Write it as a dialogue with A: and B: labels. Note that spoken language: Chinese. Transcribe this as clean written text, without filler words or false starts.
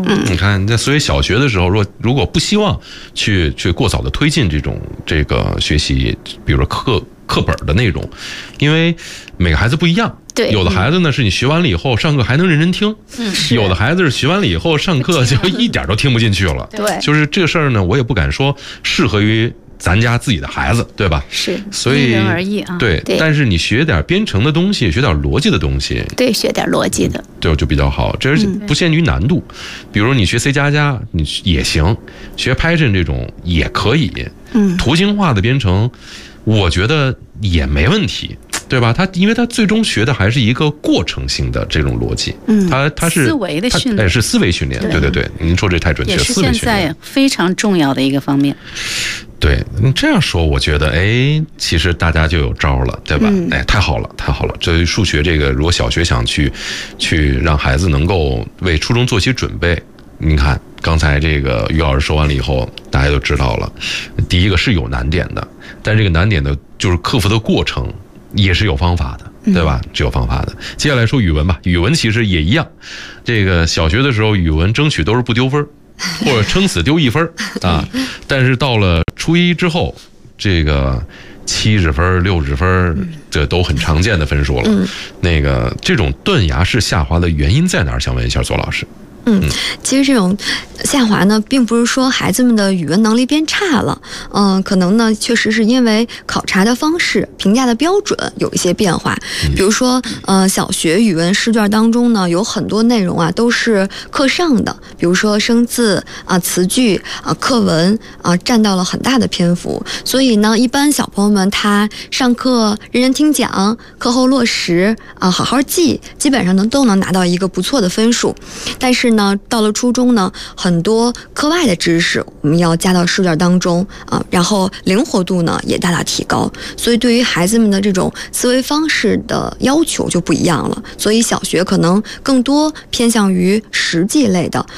A: 你看，那所以小学的时候，如果不希望去过早的推进这个学习，比如说课本的内容，因为每个孩子不一样。
B: 对，
A: 有的孩子呢是你学完了以后上课还能认真听，有的孩子是学完了以后上课就一点都听不进去了。
B: 对，
A: 就是这个事儿呢，我也不敢说适合于咱家自己的孩子，对吧？
B: 是，
A: 所以
C: 因人而异啊。
A: 对，但是你学点编程的东西，学点逻辑的东西，
B: 对，学点逻辑的，
A: 就比较好。这是不限于难度，比如你学 C++，你也行；学 Python 这种也可以。图形化的编程，我觉得也没问题。对吧？因为他最终学的还是一个过程性的这种逻辑，他是
C: 思维的训练，
A: 是思维训练。对，您说这太准确，
C: 也是现在非常重要的一个方面。
A: 对，你这样说，我觉得，其实大家就有招了，对吧？太好了。这数学这个，如果小学想去让孩子能够为初中做些准备，您看刚才这个于老师说完了以后，大家就知道了。第一个是有难点的，但这个难点的就是克服的过程。也是有方法的，对吧？是有方法的。接下来说语文吧，语文其实也一样。这个小学的时候，语文争取都是不丢分，或者撑死丢1分啊。但是到了初一之后，这个70分、60分，这都很常见的分数了。那个这种断崖式下滑的原因在哪儿？想问一下左老师。
D: 其实这种下滑呢，并不是说孩子们的语文能力变差了，可能呢，确实是因为考察的方式、评价的标准有一些变化。比如说，小学语文试卷当中呢，有很多内容啊都是课上的，比如说生字啊、词句啊、课文啊，占到了很大的篇幅。所以呢，一般小朋友们他上课认真听讲，课后落实啊，好好记，基本上呢都能拿到一个不错的分数。但是呢，到了初中呢，很多课外的知识我们要加到试卷当中啊，然后灵活度呢也大大提高，所以对于孩子们的这种思维方式的要求就不一样了。所以小学可能更多偏向于实际类的